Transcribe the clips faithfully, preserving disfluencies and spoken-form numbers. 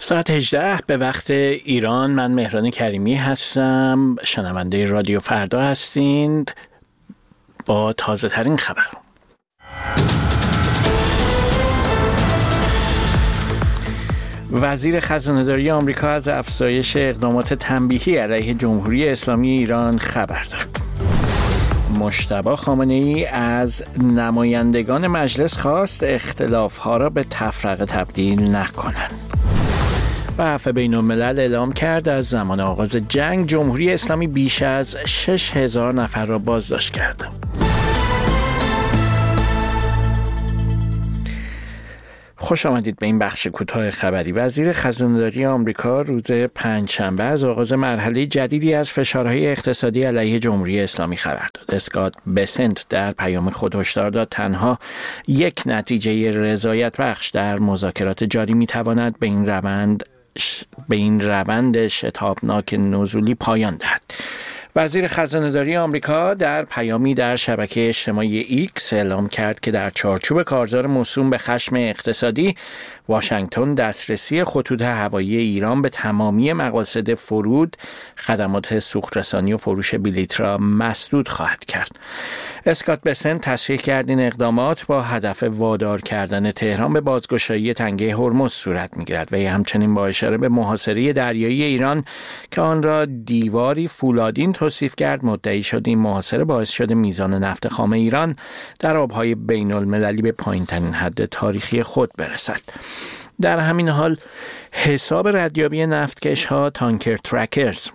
ساعت هجده به وقت ایران. من مهران کریمی هستم، شنونده رادیو فردا هستید با تازه ترین خبر. وزیر خزانه‌داری آمریکا از افزایش اقدامات تنبیهی علیه جمهوری اسلامی ایران خبر داد. مجتبی خامنه‌ای از نمایندگان مجلس خواست اختلاف‌ها را به تفرقه تبدیل نکنند. و عفو بین الملل اعلام کرد از زمان آغاز جنگ جمهوری اسلامی بیش از شش هزار نفر را بازداشت کرد. خوش آمدید به این بخش کوتاه خبری. وزیر خزانه‌داری آمریکا روز پنجشنبه از آغاز مرحله جدیدی از فشارهای اقتصادی علیه جمهوری اسلامی خبر داد. اسکات بسنت در پیام خود هشدار داد تنها یک نتیجه رضایت بخش در مذاکرات جاری می‌تواند به این روند به این روند شتابناک نزولی پایان دهد. وزیر خزانه‌داری آمریکا در پیامی در شبکه اجتماعی ایکس اعلام کرد که در چارچوب کارزار موسوم به خشم اقتصادی، واشنگتن دسترسی خطوط هوایی ایران به تمامی مقاصد فرود، خدمات سوخت‌رسانی و فروش بلیط را مسدود خواهد کرد. اسکات بسنت تصریح کرد این اقدامات با هدف وادار کردن تهران به بازگشایی تنگه هرمز صورت می‌گیرد و همچنین با اشاره به محاصره دریایی ایران که آن را دیواری فولادین توصیف کرد، مدعی شد این محاصره باعث شده میزان نفت خام ایران در آبهای بین المللی به پایین‌ترین حد تاریخی خود برسد. در همین حال حساب ردیابی نفتکش‌ها تانکر ترکرز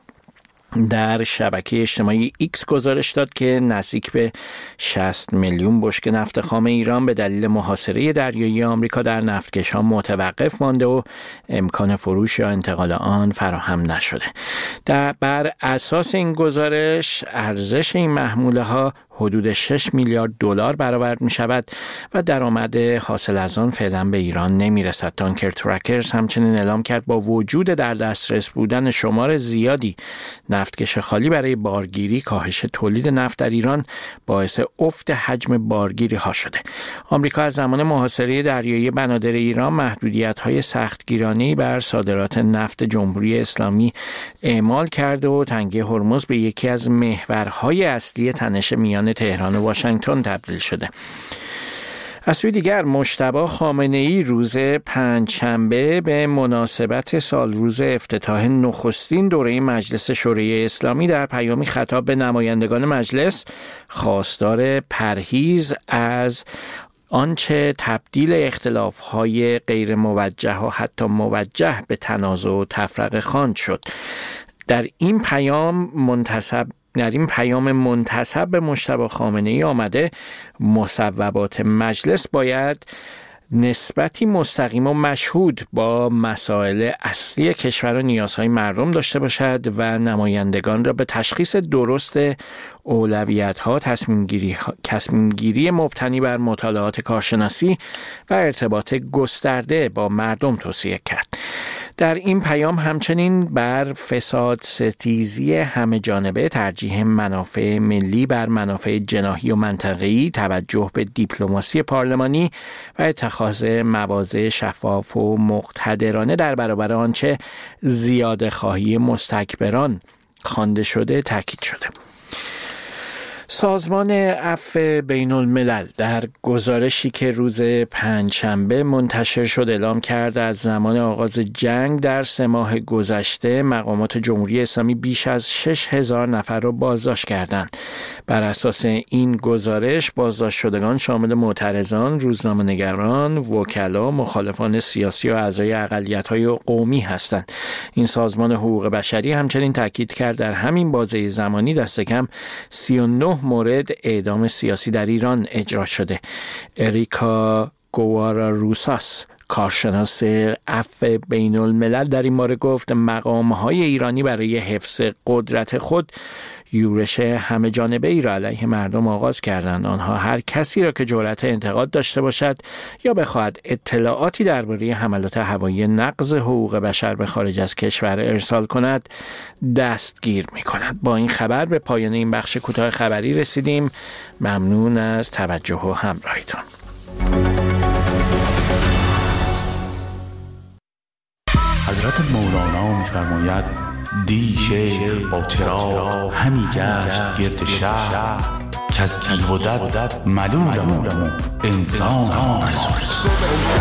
در شبکه اجتماعی ایکس گزارش داد که نزدیک به شصت میلیون بشکه نفت خام ایران به دلیل محاصره دریایی آمریکا در نفتکش‌ها متوقف مانده و امکان فروش یا انتقال آن فراهم نشده. در بر اساس این گزارش ارزش این محموله‌ها حدود شش میلیارد دلار برآورد می شود و درآمد حاصل از آن فعلا به ایران نمی رسد. تانکر ترکرز همچنین اعلام کرد با وجود در دسترس بودن شمار زیادی نفتکش خالی برای بارگیری، کاهش تولید نفت در ایران باعث افت حجم بارگیری ها شده. آمریکا از زمان محاصره دریایی بنادر ایران محدودیت‌های سختگیرانه‌ای بر صادرات نفت جمهوری اسلامی اعمال کرده و تنگه هرمز به یکی از محورهای اصلی تنش میان تهران و واشنگتن تبدیل شده. از سوی دیگر مجتبی خامنه‌ای روز پنجشنبه به مناسبت سالروز افتتاح نخستین دوره مجلس شورای اسلامی در پیامی خطاب به نمایندگان مجلس خواستار پرهیز از آنچه تبدیل اختلاف‌های غیر موجه و حتی موجه به تنازع و تفرقه خواند شد. در این پیام منتسب در این پیام منتسب به مجتبی خامنه‌ای آمده مصوبات مجلس باید نسبتی مستقیم و مشهود با مسائل اصلی کشور و نیازهای مردم داشته باشد و نمایندگان را به تشخیص درست اولویت‌ها، تصمیم‌گیری تصمیم‌گیری مبتنی بر مطالعات کارشناسی و ارتباط گسترده با مردم توصیه کرد. در این پیام همچنین بر فساد ستیزی همه جانبه، ترجیح منافع ملی بر منافع جناحی و منطقه‌ای، توجه به دیپلماسی پارلمانی و اتخاذ مواضع شفاف و مقتدرانه در برابر آنچه زیاده خواهی مستکبران خوانده شده تاکید شده. سازمان عفو بین الملل در گزارشی که روز پنجشنبه منتشر شد اعلام کرد از زمان آغاز جنگ در سه ماه گذشته مقامات جمهوری اسلامی بیش از شش هزار نفر را بازداشت کردند. بر اساس این گزارش بازداشت شدگان شامل معترضان، روزنامه‌نگاران، وکلا، مخالفان سیاسی و اعضای اقلیت‌های قومی هستند. این سازمان حقوق بشری همچنین تاکید کرد در همین بازه زمانی دست کم سی و نه مورد اعدام سیاسی در ایران اجرا شده. اریکا گوارا روساس، کارشناس عفو بین الملل، در این باره گفت مقام‌های ایرانی برای حفظ قدرت خود یورش همه جانبه ای را علیه مردم آغاز کردند. آنها هر کسی را که جرأت انتقاد داشته باشد یا بخواهد اطلاعاتی درباره حملات هوایی نقض حقوق بشر به خارج از کشور ارسال کند دستگیر می‌کنند. با این خبر به پایان این بخش کوتاه خبری رسیدیم. ممنون از توجه و همراهیتون. حضرت مولانا می‌فرماید دی شیخ با چراغ همی گشت گرد شهر که از تیغ و دد ملولم و انسان نزول.